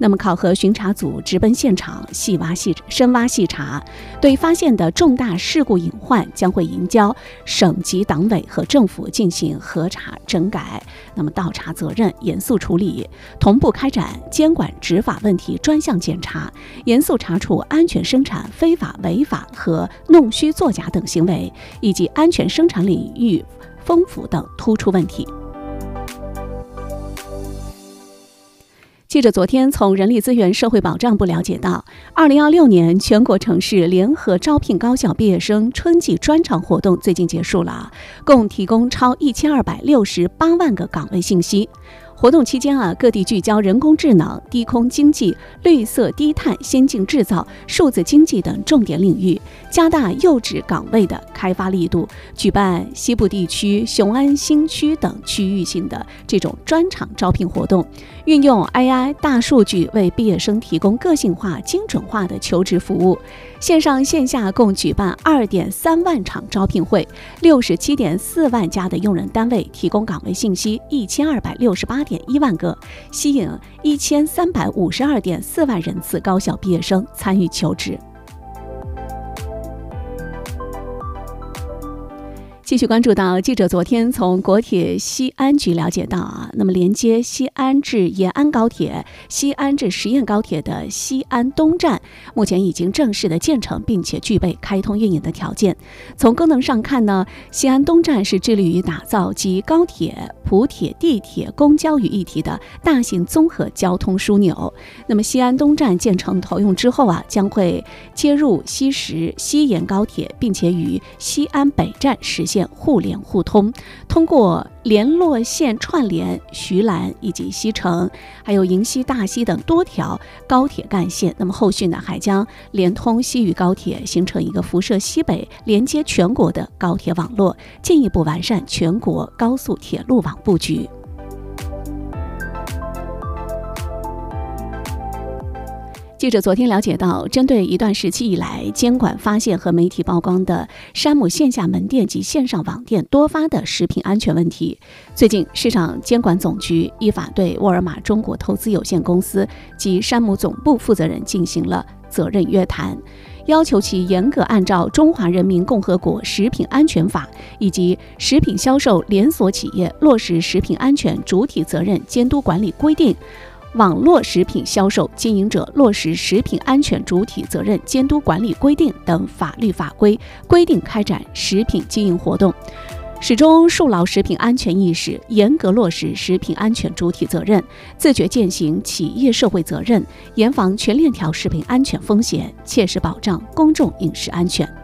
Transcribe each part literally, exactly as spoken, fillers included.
那么考核巡查组直奔现场，细挖细深挖细查，对发现的重大事故隐患将会移交省级党委和政府进行核查整改，那么倒查责任，严肃处理，同步开展监管执法问题专项检查，严肃查处安全生产非法违法和弄虚作假等行为，以及安全生产领域丰富等突出问题。记者昨天从人力资源社会保障部了解到，二零二六年全国城市联合招聘高校毕业生春季专场活动最近结束了，共提供超一千二百六十八万个岗位信息。活动期间啊，各地聚焦人工智能、低空经济、绿色低碳、先进制造、数字经济等重点领域，加大幼稚岗位的开发力度，举办西部地区、雄安新区等区域性的这种专场招聘活动，运用 A I 大数据为毕业生提供个性化、精准化的求职服务。线上线下共举办二点三万场招聘会，六十七点四万家的用人单位提供岗位信息一千二百六十八点一万个，吸引一千三百五十二点四万人次高校毕业生参与求职。继续关注到，记者昨天从国铁西安局了解到啊，那么连接西安至延安高铁、西安至十堰高铁的西安东站，目前已经正式的建成，并且具备开通运营的条件。从功能上看呢，西安东站是致力于打造集高铁、普铁、地铁、公交于一体的大型综合交通枢纽。那么西安东站建成投用之后啊，将会接入西石、西延高铁，并且与西安北站实现互联互通，通过联络线串联徐兰以及西城，还有银西、大西等多条高铁干线。那么后续呢，还将连通西渝高铁，形成一个辐射西北、连接全国的高铁网络，进一步完善全国高速铁路网布局。记者昨天了解到，针对一段时期以来监管发现和媒体曝光的山姆线下门店及线上网店多发的食品安全问题，最近市场监管总局依法对沃尔玛中国投资有限公司及山姆总部负责人进行了责任约谈，要求其严格按照《中华人民共和国食品安全法》以及《食品销售连锁企业落实食品安全主体责任监督管理规定》、网络食品销售经营者落实食品安全主体责任监督管理规定等法律法规规定开展食品经营活动，始终树牢食品安全意识，严格落实食品安全主体责任，自觉践行企业社会责任，严防全链条食品安全风险，切实保障公众饮食安全。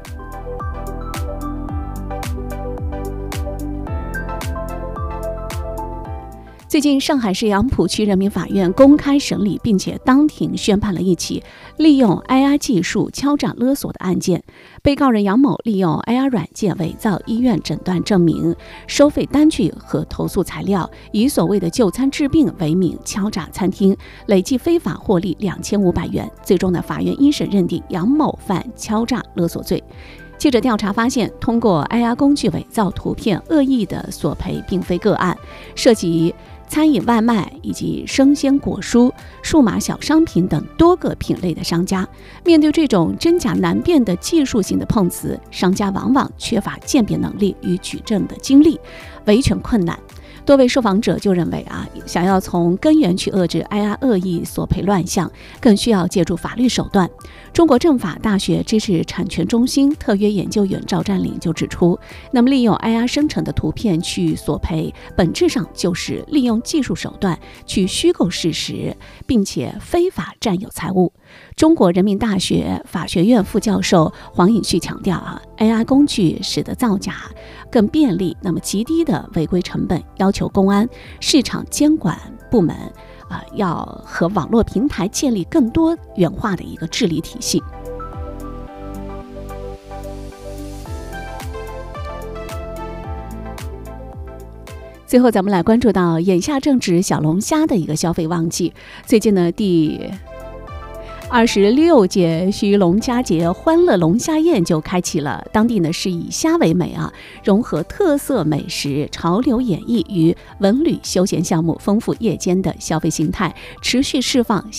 最近，上海市杨浦区人民法院公开审理并且当庭宣判了一起利用 A I 技术敲诈勒索的案件。被告人杨某利用 A I 软件伪造医院诊断证明、收费单据和投诉材料，以所谓的就餐治病为名敲诈餐厅，累计非法获利两千五百元。最终呢，法院一审认定杨某犯敲诈勒索罪。记者调查发现，通过 A I 工具伪造图片恶意的索赔并非个案，涉及餐饮外卖以及生鲜果蔬、数码小商品等多个品类的商家。面对这种真假难辨的技术性的碰瓷，商家往往缺乏鉴别能力与举证的精力，维权困难。多位受访者就认为啊，想要从根源去遏制 A I 恶意索赔乱象，更需要借助法律手段。中国政法大学知识产权中心特约研究员赵占领就指出，那么利用 A I 生成的图片去索赔，本质上就是利用技术手段去虚构事实，并且非法占有财物。中国人民大学法学院副教授黄颖旭强调啊 ，A I 工具使得造假更便利，那么极低的违规成本，要求公安、市场监管部门啊、呃，要和网络平台建立更多元化的一个治理体系。最后，咱们来关注到，眼下正值小龙虾的一个消费旺季，最近呢，第二十六届徐龙虾节欢乐龙虾宴就开启了。当地呢是以虾为美啊，融合特色美食、潮流演绎与文旅休闲项目，丰富夜间的消费形态，持续释放